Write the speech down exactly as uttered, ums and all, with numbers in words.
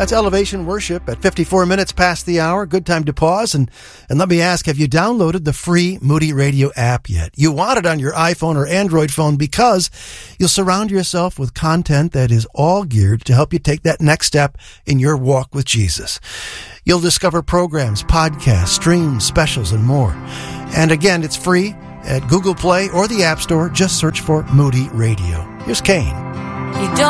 That's Elevation Worship at fifty-four minutes past the hour. Good time to pause. And, and let me ask, have you downloaded the free Moody Radio app yet? You want it on your iPhone or Android phone because you'll surround yourself with content that is all geared to help you take that next step in your walk with Jesus. You'll discover programs, podcasts, streams, specials, and more. And again, it's free at Google Play or the App Store. Just search for Moody Radio. Here's Kane. You don't